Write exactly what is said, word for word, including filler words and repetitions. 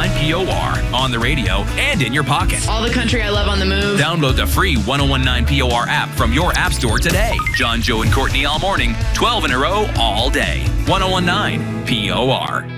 nine P O R on the radio and in your pocket. All the country I love on the move. Download the free one oh one nine P O R app from your app store today. John, Joe, and Courtney all morning, twelve in a row all day. one oh one nine P O R.